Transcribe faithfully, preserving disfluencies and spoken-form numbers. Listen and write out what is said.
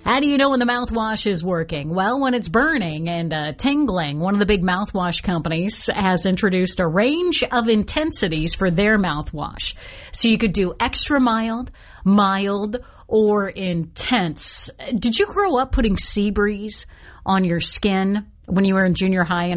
How do you know when the mouthwash is working? Well, when it's burning and uh, tingling. One of the big mouthwash companies has introduced a range of intensities for their mouthwash. So you could do extra mild, mild, or intense. Did you grow up putting Sea Breeze on your skin when you were in junior high and